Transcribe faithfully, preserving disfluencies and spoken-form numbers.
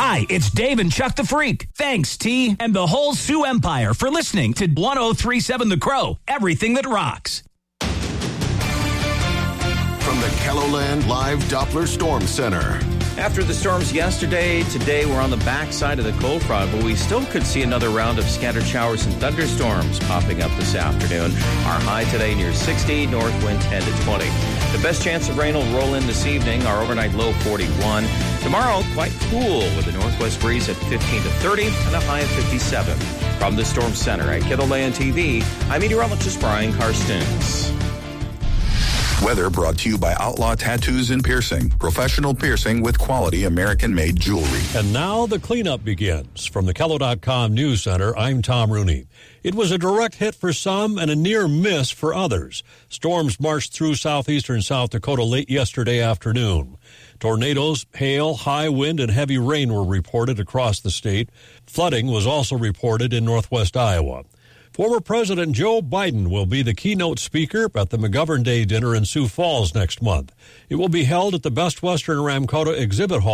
Hi, it's Dave and Chuck the Freak. Thanks, T, and the whole Sioux Empire for listening to one oh three point seven The Crow, everything that rocks. From the KELOLAND Live Doppler Storm Center. After the storms yesterday, today we're on the backside of the cold front, but we still could see another round of scattered showers and thunderstorms popping up this afternoon. Our high today near sixty, north wind ten to twenty. The best chance of rain will roll in this evening, our overnight low forty-one. Tomorrow, quite cool with a northwest breeze at fifteen to thirty and a high of fifty-seven. From the Storm Center at KELOLAND T V, I'm meteorologist Brian Karstens. Weather brought to you by Outlaw Tattoos and Piercing. Professional piercing with quality American-made jewelry. And now the cleanup begins. From the Kello dot com News Center, I'm Tom Rooney. It was a direct hit for some and a near miss for others. Storms marched through southeastern South Dakota late yesterday afternoon. Tornadoes, hail, high wind, and heavy rain were reported across the state. Flooding was also reported in northwest Iowa. Former President Joe Biden will be the keynote speaker at the McGovern Day dinner in Sioux Falls next month. It will be held at the Best Western Ramkota Exhibit Hall